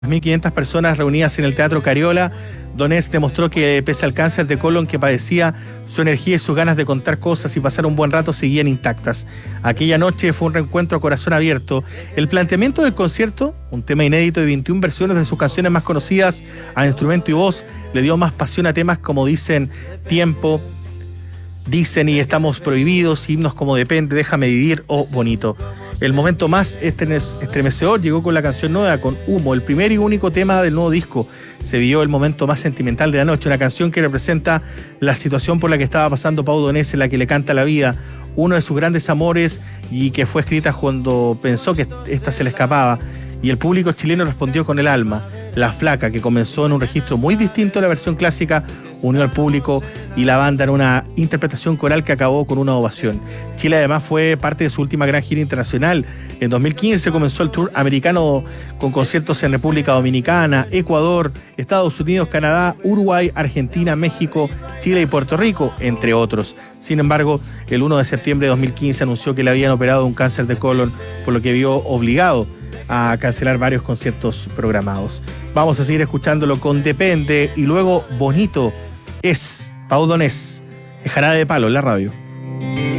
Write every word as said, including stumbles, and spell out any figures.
mil quinientas personas reunidas en el Teatro Cariola, Donés demostró que pese al cáncer de colon que padecía, su energía y sus ganas de contar cosas y pasar un buen rato seguían intactas. Aquella noche fue un reencuentro a corazón abierto. El planteamiento del concierto, un tema inédito de veintiuna versiones de sus canciones más conocidas a instrumento y voz, le dio más pasión a temas como Dicen Tiempo, Dicen y Estamos Prohibidos, himnos como Depende, Déjame Vivir o Bonito. El momento más estremecedor llegó con la canción nueva, con Humo, el primer y único tema del nuevo disco. Se vio el momento más sentimental de la noche, una canción que representa la situación por la que estaba pasando Pau Donés, en la que le canta la vida, uno de sus grandes amores y que fue escrita cuando pensó que esta se le escapaba. Y el público chileno respondió con el alma. La Flaca, que comenzó en un registro muy distinto a la versión clásica, unió al público y la banda en una interpretación coral que acabó con una ovación. Chile además fue parte de su última gran gira internacional. En dos mil quince comenzó el tour americano con conciertos en República Dominicana, Ecuador, Estados Unidos, Canadá, Uruguay, Argentina, México, Chile y Puerto Rico, entre otros. Sin embargo, el primero de septiembre de dos mil quince anunció que le habían operado un cáncer de colon, por lo que vio obligado a cancelar varios conciertos programados. Vamos a seguir escuchándolo con Depende y luego Bonito. Es Pau Donés, Jarabe de Palo en la radio.